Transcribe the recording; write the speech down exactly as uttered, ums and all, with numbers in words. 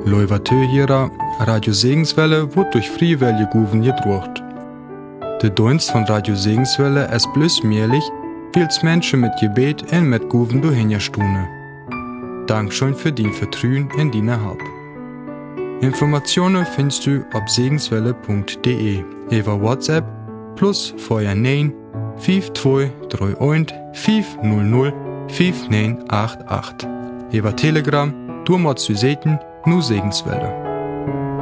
Leuvatö hierer, Radio Segenswelle wird durch Freiwillige Guven gedruckt. Der Dienst von Radio Segenswelle ist bloß möglich, weil es Menschen mit Gebet und mit Guven durchhinterstunden. Dankeschön für dein Vertrauen in deine Hab. Informationen findest du auf segenswelle punkt de über WhatsApp plus vorher neun fünf zwei drei eins fünf null null fünf neun acht acht. Über Telegram, du musst du sehen, nur Segenswelle.